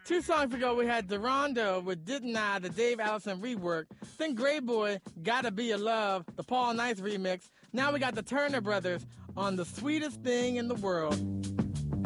2 songs ago, we had Derondo with Didn't I, the Dave Allison rework. Then Grey Boy, Gotta Be Your Love, the Paul Nice remix. Now we got the Turner Brothers on The Sweetest Thing in the World.